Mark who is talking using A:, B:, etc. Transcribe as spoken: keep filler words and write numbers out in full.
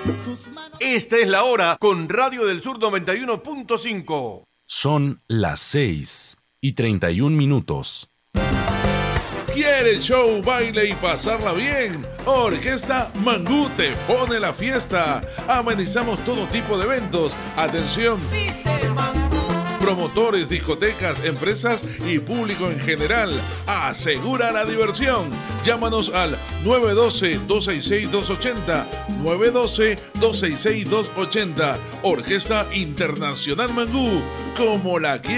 A: Esta es la hora con Radio del Sur noventa y uno punto cinco.
B: Son las seis y treinta y un minutos.
C: ¿Quieres show, baile y pasarla bien? Orquesta Mangú te pone la fiesta. Amenizamos todo tipo de eventos. Atención. Promotores, discotecas, empresas y público en general. Asegura la diversión. Llámanos al nueve uno dos, dos seis seis, dos ocho cero. nueve uno dos, dos seis seis, dos ocho cero. Orquesta Internacional Mangú. Como la quieres.